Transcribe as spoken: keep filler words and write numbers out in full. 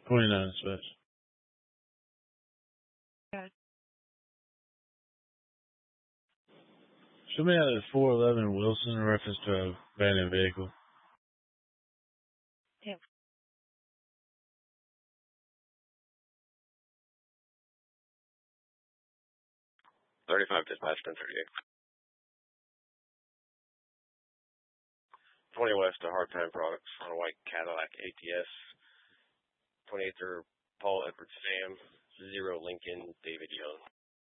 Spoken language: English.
twenty-nine dispatch. Good. Show me out at four eleven Wilson in reference to a abandoned vehicle. Yeah. thirty-five dispatch, ten thirty-eight. twenty west to Hard Time Products on a white Cadillac A T S. twenty-eight through Paul Edward Sam, zero Lincoln David Young.